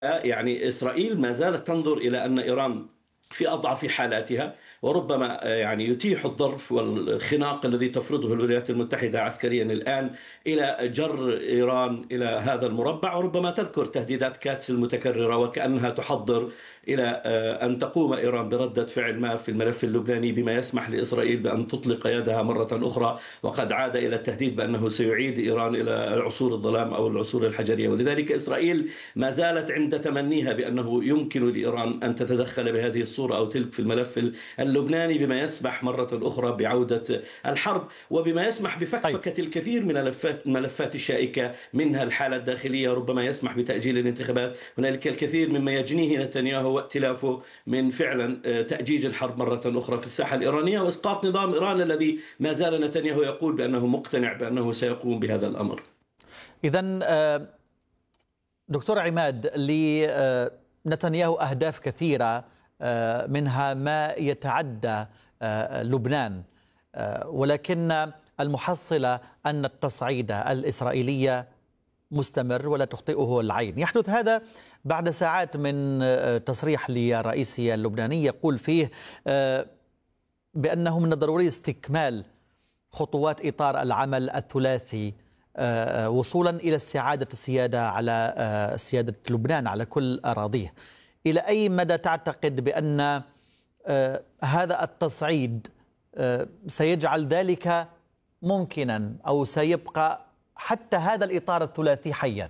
يعني إسرائيل ما زالت تنظر إلى أن إيران في أضعف حالاتها، وربما يعني يتيح الظرف والخناق الذي تفرضه الولايات المتحدة عسكريا الآن إلى جر إيران إلى هذا المربع. وربما تذكر تهديدات كاتس المتكررة وكأنها تحضر إلى أن تقوم إيران بردة فعل ما في الملف اللبناني بما يسمح لإسرائيل بأن تطلق يدها مرة أخرى، وقد عاد إلى التهديد بأنه سيعيد إيران إلى عصور الظلام أو العصور الحجرية. ولذلك إسرائيل ما زالت عند تمنيها بأنه يمكن لإيران أن تتدخل بهذه الصورة أو تلك في الملف اللبناني، بما يسمح مرة أخرى بعودة الحرب، وبما يسمح طيب. بفكفكة الكثير من الملفات الشائكة، منها الحالة الداخلية، ربما يسمح بتأجيل الانتخابات. هنالك الكثير مما يجنيه نتنياهو وائتلافه من فعلا تأجيج الحرب مرة أخرى في الساحة الإيرانية وإسقاط نظام إيران الذي ما زال نتنياهو يقول بأنه مقتنع بأنه سيقوم بهذا الأمر. إذن دكتور عماد، لنتنياهو أهداف كثيرة، منها ما يتعدى لبنان، ولكن المحصلة أن التصعيد الإسرائيلي مستمر ولا تخطئه العين. يحدث هذا بعد ساعات من تصريح للرئيس اللبناني يقول فيه بأنه من الضروري استكمال خطوات إطار العمل الثلاثي وصولا إلى استعادة السيادة على سيادة لبنان على كل أراضيه. إلى أي مدى تعتقد بأن هذا التصعيد سيجعل ذلك ممكنا أو سيبقى حتى هذا الإطار الثلاثي حيا؟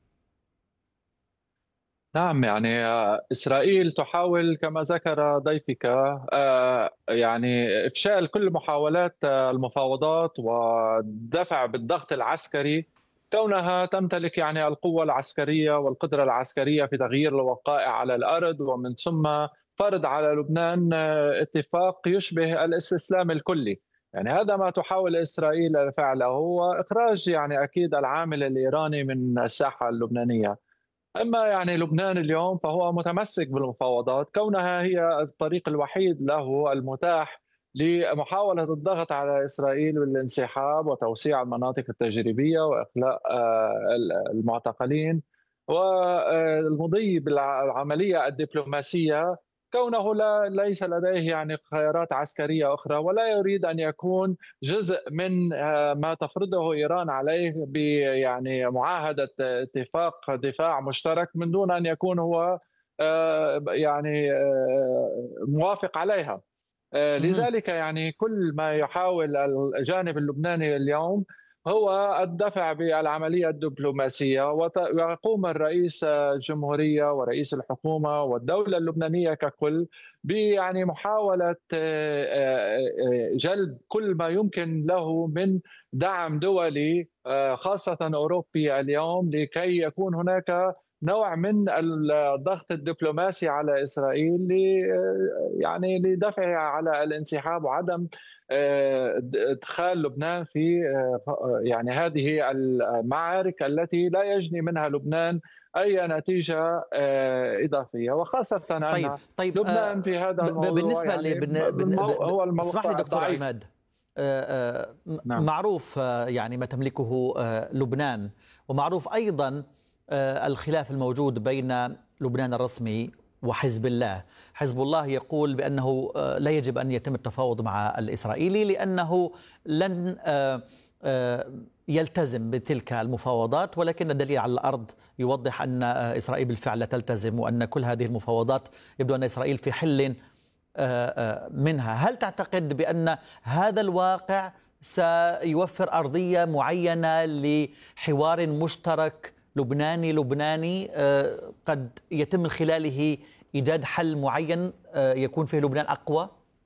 نعم، يعني إسرائيل تحاول كما ذكر ضيفك يعني إفشال كل محاولات المفاوضات والدفع بالضغط العسكري، كونها تمتلك يعني القوة العسكرية والقدرة العسكرية في تغيير الوقائع على الأرض، ومن ثم فرض على لبنان اتفاق يشبه الاستسلام الكلي. يعني هذا ما تحاول إسرائيل فعله، هو إخراج يعني أكيد العامل الإيراني من الساحة اللبنانية. أما يعني لبنان اليوم فهو متمسك بالمفاوضات، كونها هي الطريق الوحيد له المتاح لمحاولة الضغط على إسرائيل بالانسحاب وتوسيع المناطق التجريبية وإخلاء المعتقلين والمضي بالعملية الدبلوماسية، كونه ليس لديه يعني خيارات عسكرية أخرى، ولا يريد أن يكون جزء من ما تفرضه إيران عليه يعني معاهدة اتفاق دفاع مشترك من دون أن يكون هو يعني موافق عليها. لذلك يعني كل ما يحاول الجانب اللبناني اليوم هو الدفع بالعملية الدبلوماسية، ويقوم الرئيس الجمهورية ورئيس الحكومة والدولة اللبنانية ككل يعني محاولة جلب كل ما يمكن له من دعم دولي خاصة أوروبي اليوم، لكي يكون هناك نوع من الضغط الدبلوماسي على إسرائيل يعني لدفعها على الانسحاب وعدم ادخال لبنان في يعني هذه المعارك التي لا يجني منها لبنان اي نتيجه اضافيه، وخاصه ان طيب لبنان في هذا الموضوع بالنسبه يعني هو اسمح لي الموقع دكتور الضعيف. عماد، نعم. معروف يعني ما تملكه لبنان، ومعروف ايضا الخلاف الموجود بين لبنان الرسمي وحزب الله. حزب الله يقول بأنه لا يجب أن يتم التفاوض مع الإسرائيلي لأنه لن يلتزم بتلك المفاوضات، ولكن الدليل على الأرض يوضح أن إسرائيل بالفعل لا تلتزم، وأن كل هذه المفاوضات يبدو أن إسرائيل في حل منها. هل تعتقد بأن هذا الواقع سيوفر أرضية معينة لحوار مشترك لبناني قد يتم من خلاله إيجاد حل معين يكون فيه لبنان أقوى؟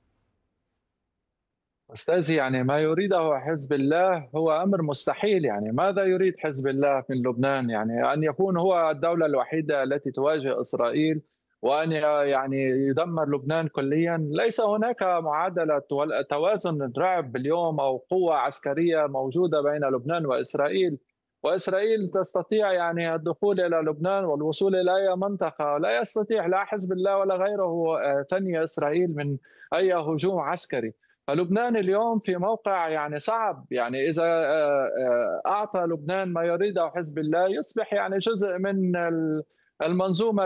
أستاذي، يعني ما يريده حزب الله هو أمر مستحيل. يعني ماذا يريد حزب الله من لبنان؟ يعني أن يكون هو الدولة الوحيدة التي تواجه إسرائيل، وأن يعني يدمر لبنان كليا. ليس هناك معادلة توازن رعب اليوم أو قوة عسكرية موجودة بين لبنان وإسرائيل. وإسرائيل تستطيع يعني الدخول إلى لبنان والوصول إلى أي منطقة. لا يستطيع لا حزب الله ولا غيره تنهي إسرائيل من أي هجوم عسكري. فلبنان اليوم في موقع يعني صعب. يعني إذا أعطى لبنان ما يريده حزب الله، يصبح يعني جزء من المنظومة